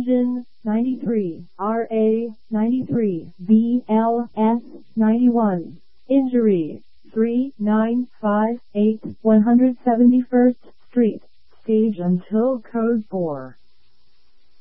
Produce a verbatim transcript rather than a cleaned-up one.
Engine, ninety-three, R A, ninety-three, B L S, ninety-one. Injury, three nine five eight one hundred seventy-first Street. Stage until code four.